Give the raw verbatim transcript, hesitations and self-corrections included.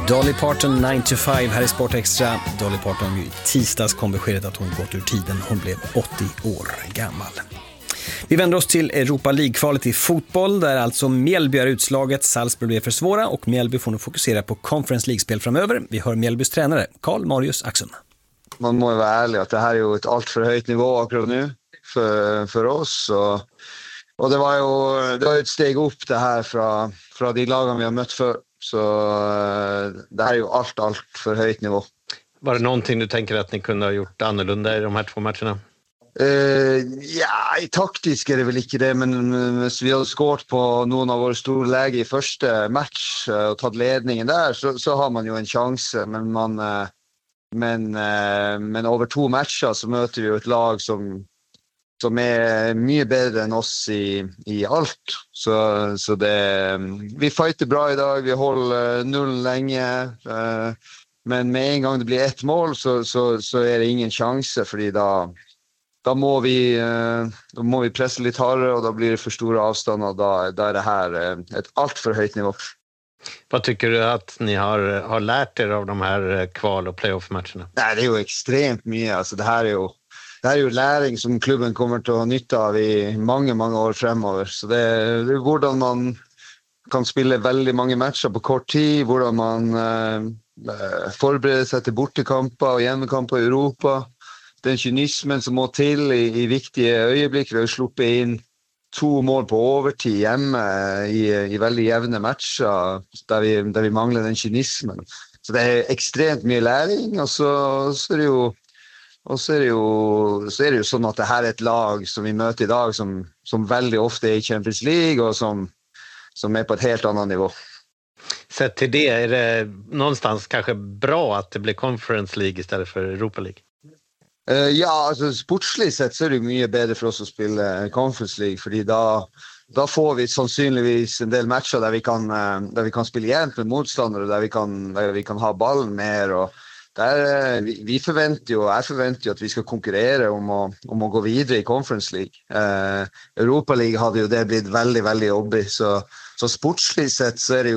Dolly Parton nine to five här i Sport Extra. Dolly Parton, i tisdags kom beskedet att hon gått ur tiden. Hon blev åttio år gammal. Vi vänder oss till Europa League-kvalet i fotboll där alltså Mjällby är utslaget. Salzburg blir för svåra och Mjällby får nu fokusera på Conference League-spel framöver. Vi hör Mjällbys tränare Karl Marius Axum. Man må ju vara ärlig att det här är ju ett allt för höjt nivå akkurat nu för, för oss. Och, och det var ju det var ett steg upp det här från, från de lagen vi har mött för. Så det här är ju allt, allt för höjt nivå. Var det någonting du tänker att ni kunde ha gjort annorlunda i de här två matcherna? Uh, ja, i taktisk är det väl inte det, men, men vi har skårt på någon av våra stora läge i första match uh, och tagit ledningen där så, så har man ju en chans. Men, man, uh, men, uh, men över två matcher så möter vi ett lag som, som är mycket bättre än oss i, i allt. Så, så det, vi fighter bra idag, vi håller noll länge. Uh, men med en gång det blir ett mål så, så, så är det ingen chans för idag. Då må vi, då må vi pressa lite hårdare och då blir det för stora avstånd och då, då är det här ett allt för höjt nivå. Vad tycker du att ni har, har lärt er av de här kval- och playoff-matcherna? Nej, det är ju extremt mycket. Alltså, det, här är ju, det här är ju läring som klubben kommer att ha nytta av i många, många år framöver. Så det, det är hur man kan spela väldigt många matcher på kort tid, hur man eh, förbereder sig till bortekamper och hemmakamper i Europa. Den kynismen som må till i, i viktiga ögonblick. Vi har sluppit in två mål på övertid hemma i, i väldigt jämna matcher där vi, där vi manglar den kynismen. Så det är extremt mycket läring och så, så är det ju och så är det ju så är det ju så att det här är ett lag som vi möter idag som, som väldigt ofta är i Champions League och som, som är på ett helt annat nivå. Sett till det, är det någonstans kanske bra att det blir Conference League istället för Europa League? Uh, ja, alltså sportsligt sett så är det mycket bättre för oss att spela Conference League för då, då får vi sannsynligvis en del matcher där vi kan, där vi kan spela jämnt med motståndare, där vi kan, där vi kan ha bollen mer och där, vi, vi förväntar ju, jag förväntar ju att vi ska konkurrera om att, om att gå vidare i Conference League. Uh, Europa League hade ju det blivit väldigt, väldigt jobbigt så, så sportsligt sett så är det ju